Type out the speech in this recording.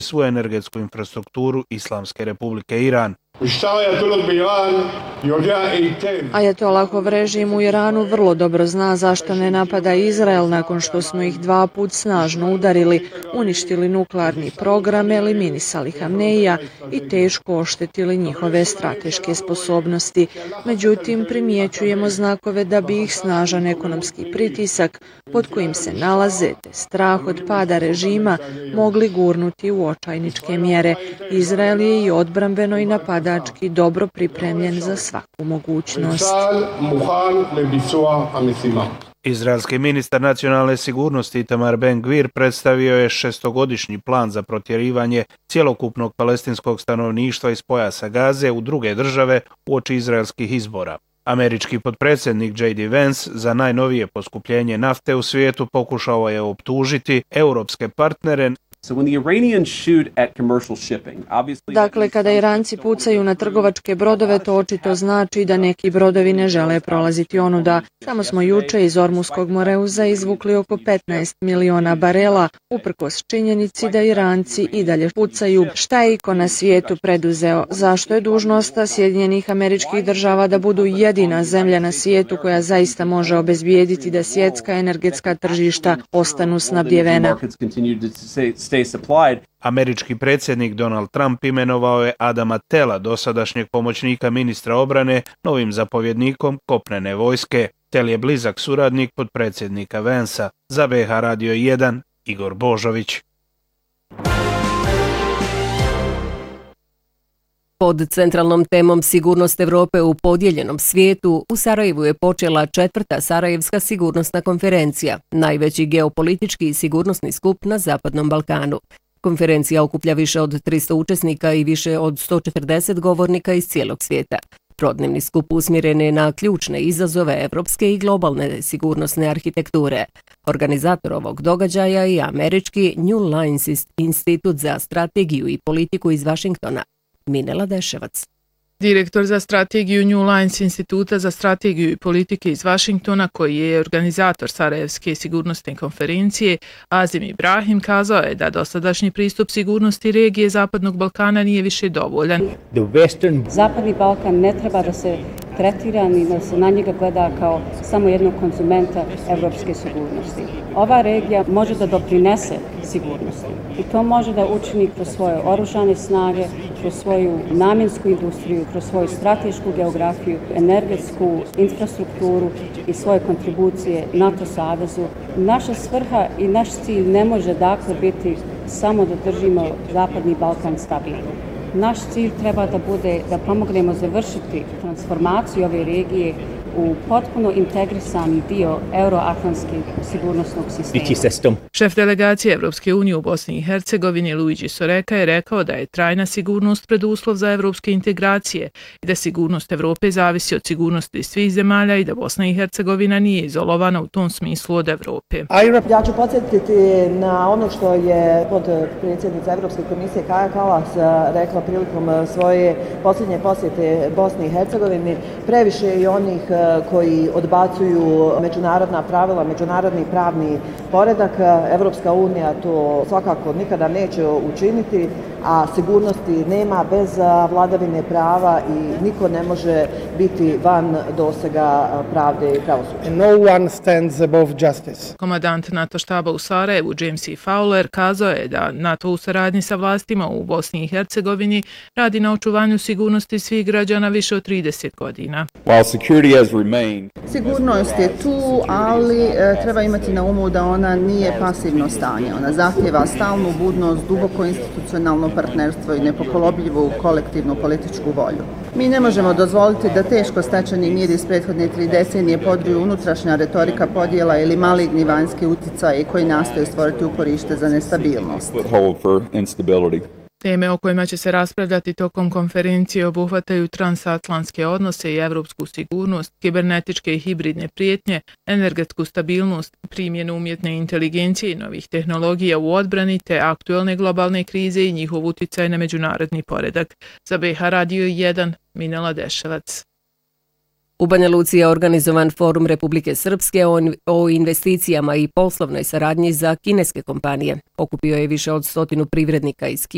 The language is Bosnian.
svu energetsku infrastrukturu Islamske republike Iran. Ajatollahov režim u Iranu vrlo dobro zna zašto ne napada Izrael nakon što smo ih 2 puta snažno udarili, uništili nuklearni program, eliminisali Hamneija i teško oštetili njihove strateške sposobnosti. Međutim, primjećujemo znakove da bi ih snažan ekonomski pritisak pod kojim se nalaze te strah od pada režima mogli gurnuti u očajničke mjere. Izrael je i odbrambeno i napadački dobro pripremljen za svaku mogućnost. Izraelski ministar nacionalne sigurnosti Itamar Ben-Gvir predstavio je 6-godišnji plan za protjerivanje cjelokupnog palestinskog stanovništva iz pojasa Gaze u druge države uoči izraelskih izbora. Američki potpredsjednik J.D. Vance za najnovije poskupljenje nafte u svijetu pokušao je optužiti europske partnere. Dakle, kada Iranci pucaju na trgovačke brodove, to očito znači da neki brodovi ne žele prolaziti onuda. Samo smo juče iz Ormuskog Moreuza izvukli oko 15 miliona barela, uprkos činjenici da Iranci i dalje pucaju. Šta je iko na svijetu preduzeo? Zašto je dužnost Sjedinjenih Američkih Država da budu jedina zemlja na svijetu koja zaista može obezbijediti da svjetska energetska tržišta ostanu snabdjevena? Američki predsjednik Donald Trump imenovao je Adama Tella, dosadašnjeg pomoćnika ministra obrane, novim zapovjednikom kopnene vojske. Tell je blizak suradnik potpredsjednika Vancea. Za BH Radio 1, Igor Božović. Pod centralnom temom Sigurnost Evrope u podijeljenom svijetu, u Sarajevu je počela 4. Sarajevska sigurnosna konferencija, najveći geopolitički i sigurnosni skup na Zapadnom Balkanu. Konferencija okuplja više od 300 učesnika i više od 140 govornika iz cijelog svijeta. Trodnevni skup usmjeren je na ključne izazove evropske i globalne sigurnosne arhitekture. Organizator ovog događaja je američki New Lines Institut za strategiju i politiku iz Vašingtona. Minela Deševac. Direktor za strategiju New Lines Instituta za strategiju i politike iz Vašingtona, koji je organizator Sarajevske sigurnosne konferencije, Azim Ibrahim, kazao je da dosadašnji pristup sigurnosti regije Zapadnog Balkana nije više dovoljan. Zapadni Balkan ne treba da se tretira ni da se na njega gleda kao samo jednog konzumenta evropske sigurnosti. Ova regija može da doprinese sigurnosti i to može da učini kroz svoje oružane snage, kroz svoju namjensku industriju, kroz svoju stratešku geografiju, energetsku infrastrukturu i svoje kontribucije NATO savezu. Naša svrha i naš cilj ne može dakle biti samo da držimo Zapadni Balkan stabilno. Naš cilj treba da bude da pomognemo završiti transformaciju ove regije u potpuno integrisani dio euroatlantskog sigurnosnog sistema. Šef delegacije Evropske unije u Bosni i Hercegovini Luigi Soreka je rekao da je trajna sigurnost preduslov za evropske integracije i da sigurnost Evrope zavisi od sigurnosti svih zemalja i da Bosna i Hercegovina nije izolovana u tom smislu od Evrope. Ja ću podsjetiti na ono što je potpredsjednica Evropske komisije Kaja Kallas rekla prilikom svoje posljednje posjete Bosni i Hercegovini. Previše je i onih koji odbacuju međunarodna pravila, međunarodni pravni poredak. Evropska unija to svakako nikada neće učiniti, a sigurnosti nema bez vladavine prava i niko ne može biti van dosega pravde i pravosuđa. No one stands above justice. Komandant NATO štaba u Sarajevu James E. Fowler kazao je da NATO u saradnji sa vlastima u Bosni i Hercegovini radi na očuvanju sigurnosti svih građana više od 30 godina. Sigurnost je tu, ali treba imati na umu da ona nije pasivno stanje. Ona zahtjeva stalnu budnost, duboko institucionalno partnerstvo i nepokolebljivu kolektivnu političku volju. Mi ne možemo dozvoliti da teško stečeni mir iz prethodne 3 decenije podriju unutrašnja retorika podjela ili maligni vanjski utjecaj koji nastoje stvoriti uporište za nestabilnost. Teme o kojima će se raspravljati tokom konferencije obuhvataju transatlantske odnose i evropsku sigurnost, kibernetičke i hibridne prijetnje, energetsku stabilnost, primjenu umjetne inteligencije i novih tehnologija u odbrani te aktuelne globalne krize i njihov utjecaj na međunarodni poredak. Za BH Radio 1, Minela Deševac. U Banja Luci je organizovan forum Republike Srpske o investicijama i poslovnoj saradnji za kineske kompanije. Okupio je više od 100 privrednika iz Kine